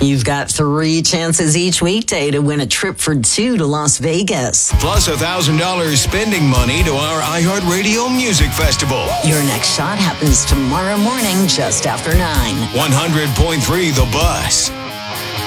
You've got 3 chances each weekday to win a trip for 2 to Las Vegas. Plus $1,000 spending money to our iHeartRadio Music Festival. Your next shot happens tomorrow morning just after 9. 100.3 The Bus.